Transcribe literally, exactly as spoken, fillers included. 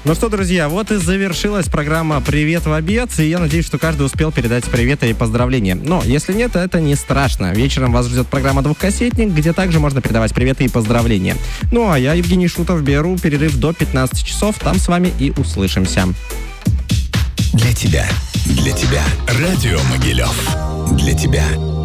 Ну что, друзья, вот и завершилась программа «Привет в обед», и я надеюсь, что каждый успел передать приветы и поздравления. Но если нет, это не страшно. Вечером вас ждет программа «Двухкассетник», где также можно передавать приветы и поздравления. Ну а я, Евгений Шутов, беру перерыв до пятнадцати часов. Там с вами и услышимся. Для тебя, для тебя, Радио Могилев. Для тебя